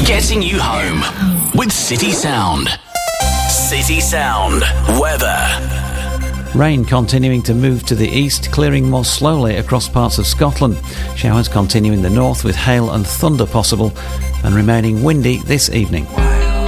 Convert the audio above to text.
Getting you home with City Sound. City Sound weather. Rain continuing to move to the east, clearing more slowly across parts of Scotland. Showers continue in the north with hail and thunder possible and remaining windy this evening.